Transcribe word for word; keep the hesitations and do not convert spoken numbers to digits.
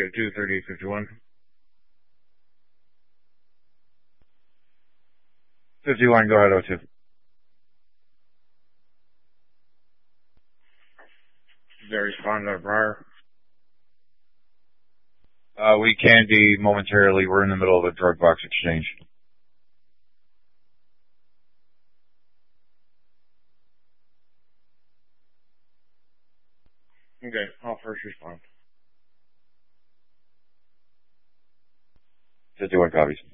got two thirty-eight fifty-one. fifty-one, go ahead, O two. They responded to prior. Uh, we can be momentarily. We're in the middle of a drug box exchange. Okay, I'll first respond. fifty-one copies.